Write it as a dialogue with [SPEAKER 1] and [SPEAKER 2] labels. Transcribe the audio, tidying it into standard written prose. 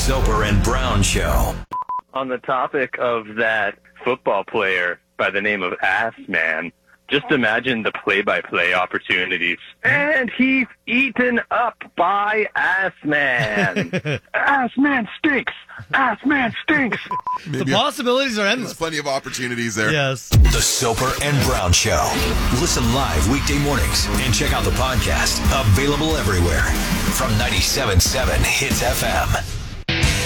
[SPEAKER 1] Soper and Brown Show.
[SPEAKER 2] On the topic of that football player by the name of Ass Man, just imagine the play-by-play opportunities. And he's eaten up by Ass Man. Ass Man stinks. Ass Man stinks.
[SPEAKER 3] The possibilities are endless.
[SPEAKER 4] There's plenty of opportunities there.
[SPEAKER 3] Yes.
[SPEAKER 1] The Soper and Brown Show. Listen live weekday mornings and check out the podcast. Available everywhere from 97.7 Hits FM.